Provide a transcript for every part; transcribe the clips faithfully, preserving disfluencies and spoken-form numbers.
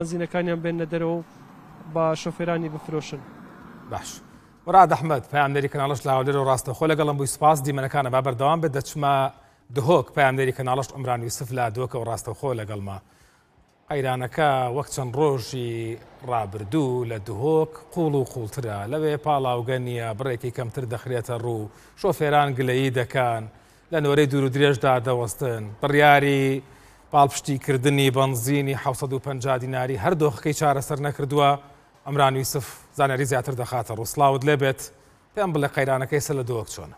بنزینەکانیان بێنە دەرەوە بە شۆفێرانی بفرۆشن. باش وراد ئەحمەد پەیامدەری کەناڵەش لاوەلێر و ڕاستەخۆ لەگەڵم بووی سپاس دیمەنەکانە با بەردەوام بێت دەچمە دهۆک پەیامدەری کەناڵەش عمران یوسف لە دۆکە و ڕاستەخۆ لەگەڵما قەیرانەکە وەک چەند ڕۆژی ڕابردوو لە دهۆک قوڵ و قوڵترە لەوێ پاڵاوگە نییە بڕێکی کەمتر دەخرێتە ڕوو شۆفێران گلەیی دەکەن لە نۆرەی دوور و درێژدا دەوەستن بڕیاری پاڵپشتیکردنی بەنزینی حەوسەد و پەنجا دیناری هەر دۆخەکەی چارەسەر نەکردووە. ئەمران یوسف زانیاری زیاتر دەخاتە ڕوو سڵاوت لێبێت پێم بڵێ قەیرانەکەی سە لە دۆک چۆنە؟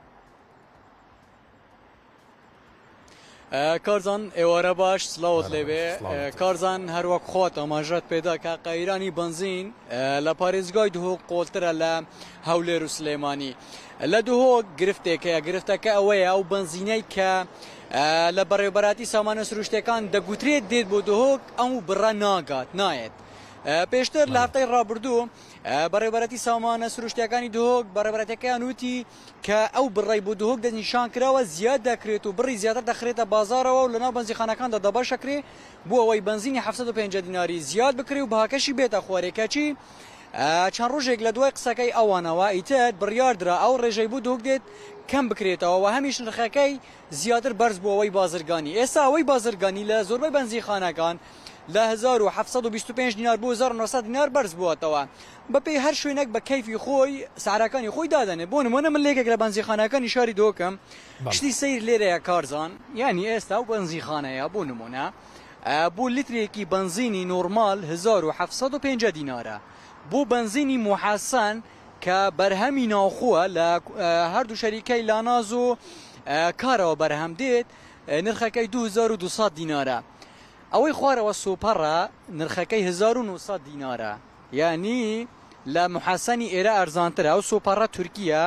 کارزان ئێوارە باش سلااوت لێبێ کارزان هەروەک خۆت ئەماژەت پێدا کە قەیرانی بنزین لە پارێزگای دهۆک قۆڵترە لە هەولێر و سلێمانی. لە دهۆک گرفتێکەیە گرفتەکە ئەوەیە ئەو بنزینەی کە لە بەڕێوەبەراتی سامانە سروشتەکان دەگوترێت دێت بۆ دهۆک ئەو بڕە ناگات نایێت. پێشتر لە هەفتەی ڕابردوو بەڕێوەبەراتی سامانە سروشتەکانی دهۆک بەڕێوەبەرەتەکەیان وتی کە ئەو بڕای بۆ دهۆک دەنیشان کراوە زیاد دەکرێت و بڕی زیاتر دەخرێتە بازارەوە و لەناو بەنزینخانەکاندا دەبەشەکرێ بۆ ئەوەی بنزینی حەوسەد و پەنجا دیناری زیاد بکرێ و بەهاکەشی بێتە خوارێکەچی چەند ڕۆژێک لە دوای قسەکەی ئەوانەوە ئیتر بڕیاردرا ئەو ڕێژەی بوو دهۆک دێت کەم بکرێتەوە و هەمیش نرخەکەی زیاتر بەرز بۆ ئەوەی بازرگانی. ئێستا ئەوەی بازرگانی لە زۆربەی بەنزینخانەکان لە هەزار و حەوسەد و بیست و پێنج دینار بۆ هەزار و نۆ سەد دینار بەرز بووەتەوە بەپێی هەر شوێنێک بە کەیفی خۆی سعرەکانی خۆی دادەنێ. بۆ نمونە من لێکێک لە بەنزینخانەکانی شاری دۆکەم شتی سەیر لێرەیە کارزان یعنی ئێستا و بەنزینخانەیە بۆ نمونە بۆ لیترێکی بنزینی نۆرمال هەزار و حەوسەد و پەنجا دینارە بۆ بنزینی محەسەن کە بەرهەمی ناوخۆوە لە هەردوو شەریکەی لاناز و کارەوە بەرهەم دێت نرخەکەی دوو هەزار و دووسەد دینارە. ئەوەی خوارەوە سوپەڕە نرخەکەی هەزار و نۆ سەد دینارە یعنی لە محەسەنی ئێرە ئەرزانترە ئەو سوپەڕە تورکیە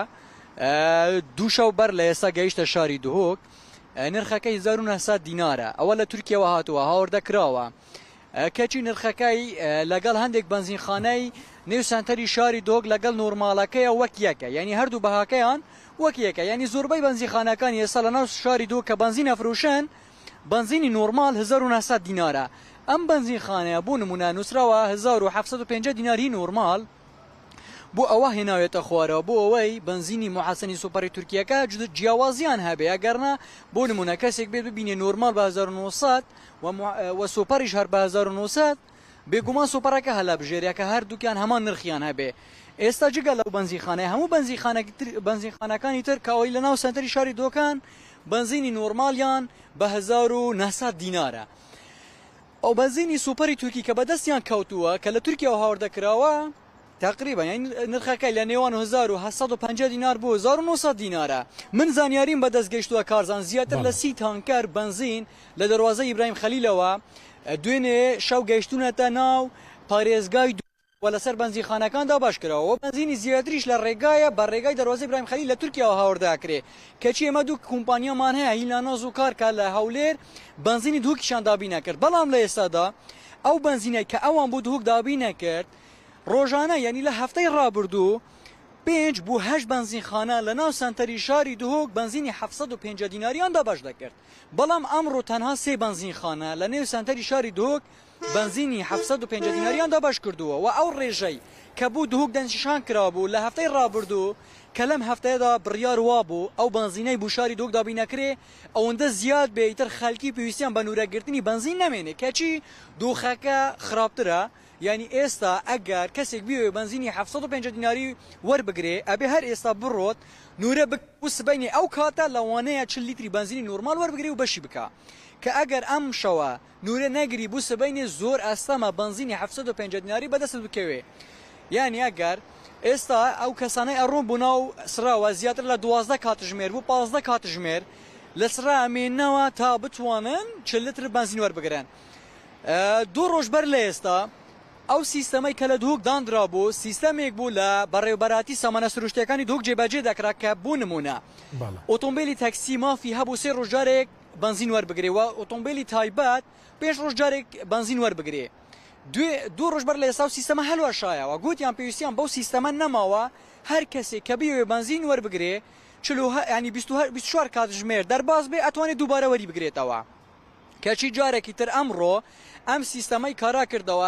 دوو شەو بەر لە ئێستا گەیشتە شاری دهۆک نرخەکەی هەزار و نۆ سەد دینارە ئەوە لە تورکیەوە هاتووە هاوردەکراوە کەچی نرخەکەی لەگەڵ هەندێک بەنزینخانەی نێو سنتەری شاری دۆک لەگەڵ نۆرمالەکەیە وەک یەکە یعنی هەردوو بەهاکەیان وەک یەکە یعنی زۆربەی بەنزینخانەکانی ئێستا لەناو شاری دۆک کە بەنزین ئەفرۆشن بنزینی نۆرمال هەزار و نۆ سەد دینارە. ئەم بەنزینخانەیە بۆ نمونە نووسراوە هەزار و حەوسەد و پەنجا دیناری نۆرمال بۆ ئەوە هێناوێتە خوارەوە بۆ ئەوەی بنزینی محەسەنی سوپەری تورکیەکە جیاوازیان هەبێ ئەگەرنا بۆ نمونە کەسێک بێت ببینێ نۆرمال بە هەزار و نۆ سەد و سوپەریش هەر بە هەزار و نۆ سەد بێگومان سوپەرەکە هەلا بژێریە کە هەردووکیان هەمان نرخیان هەبێ. ئێستا جگە لەو بەنزینخانەیە هەموو بەنزینخانەکانی تر کەەوەی لەناو سنتەری شاری دۆکان بنزینی نۆرمالیان بە هەزار و نۆ سەد دینارە. ئەو بنزینی سوپەری تورکی کە بەدەستیان کەوتووە کە لە تورکیاوە هاوردەکراوە تقریبا یعنی نرخەکەی لە نێوان هەزار و هەشت سەد و پەنجا دینار بۆ هەزار و نۆ سەد دینارە. من زانیاریم بەدەست گەیشتووە کارزان زیاتر لە سی تانکەر بنزین لە دەواازەی ئیبراهیم خەلیلەوە دوێنێ شەو گەیشتونەتە ناو پارێزگای و لەسەر بەنزینخانەکاندا باش کراوە بنزینی زیاتریش لە ڕێگایە بە ڕێگای دەواازەی ئیبراهیم خەلیل لە تورکیاوە هاوردەکرێ کەچی ئێمە دوو کۆمپانیامان هەیە هیلاناز و کارکە لە هەولێر بنزینی دووکیشان دابی نەکرد بەڵام لە ئێستادا ئەو بنزینەی کە ئەوان بۆ دووک دابی نەکرد ڕۆژانە یعنی لە هەفتەی ڕابردوو پێنج بۆ هەشت بنزینخانە لە ناو سنتەری شاری دهۆک بنزینی حەوسەد و پەنجا دیناریان دابش دەکرد بەڵام ئەمڕۆ تەنها سێ بنزینخانە لە نێو سنتەری شاری دهۆک بنزینی حەوسەد و پەنجا دیناریان دابش کردووە و ئەو ڕێژەی کە بوو دهۆک دەنیشان کرابوو لە هەفتەی ڕابردوو کە لەم هەفتەیەدا بڕیار وا بوو ئەو بنزینەی بۆ شاری دهۆک دابی نەکرێ ئەوەندە زیاد بێ ئیتر خەڵکی پێویستیان بە نورەگرتنی بنزین نەمێنێ کەچی دۆخەکە خراپترە. یعنی ئێستا ئەگەر کەسێک بیوێ بنزینی حەوسەد و پەنجا دیناری وەربگرێ ئەبێ هەر ئێستا بڕۆت نورە بۆ سبەینێ ئەو کاتە لەوانەیە چل لیتری بنزینی نۆرمال وەربگرێ و بەشی بکە کە ئەگەر ئەم شەوە نورە نەگری بۆ سبەینێ زۆر ئەستەمە بنزینی حەوسەد و پەنجا دیناری بەدەست بکەوێ. یعنی ئەگەر ئێستا ئەو کەسانەی ئەڕۆن بوو ناو سراوە زیاتر لە دوازدە کاتژمێر بۆ پازدە کاتژمێر لە سرا ئەمێنەوە تا بتوانن چل لیتر بنزین وەربگرن. دوو ڕۆژ بەر لە ئێستا ئەو سیستەمەی کە لە دهۆک دانرا بوو سیستەمێک بوو لە بەڕێوەبەراتی سامانە سروشتەکانی دهۆک جێبەجێ دەکرا کە بوو نمونە ئۆتۆمبیلی تاکسی مافی هەبوو سێ ڕۆژجارێک بنزین وەربگرێ و ئۆتۆمبیلی تایبەت پێنج ڕۆژجارێک بنزین وەربگرێ. دوو ڕۆژ بەر لە ئێستا و سیستەمە هەلوەشایەوە گوتیان پێویستیان بەو سیستەمە نەماوە هەر کەسێک کە بیوێ بنزین وەربگرێ ینی بیست و چوار کاتژمێر دەرباز بێ ئەتوانێت دووبارە وەری بگرێتەوە کەچی جارێکی تر ئەمڕۆ ئەم سیستەمەی کارا کردەوە